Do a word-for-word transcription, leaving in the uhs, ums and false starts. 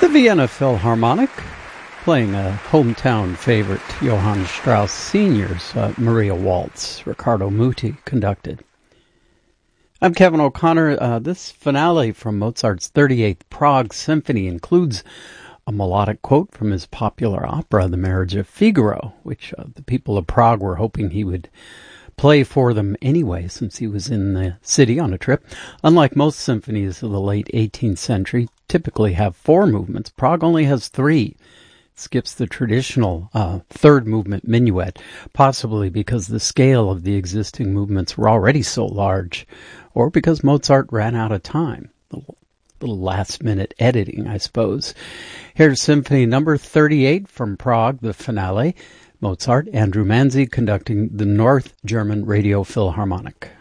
The Vienna Philharmonic, playing a hometown favorite, Johann Strauss Senior's uh, Maria Waltz, Riccardo Muti conducted. I'm Kevin O'Connor. Uh, this finale from Mozart's thirty-eighth Prague Symphony includes a melodic quote from his popular opera, The Marriage of Figaro, which uh, the people of Prague were hoping he would play for them anyway, since he was in the city on a trip. Unlike most symphonies of the late eighteenth century, typically have four movements, Prague only has three. It skips the traditional uh, third movement minuet, possibly because the scale of the existing movements were already so large, or because Mozart ran out of time. A little, little last-minute editing, I suppose. Here's Symphony number thirty-eight from Prague, the finale. Mozart, Andrew Manzi conducting the North German Radio Philharmonic.